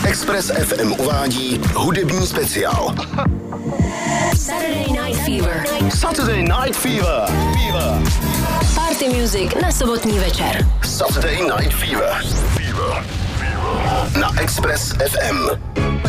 Express FM uvádí hudební speciál. Saturday Night Fever. Saturday Night Fever. Party music na sobotní večer. Saturday Night Fever. Na Express FM.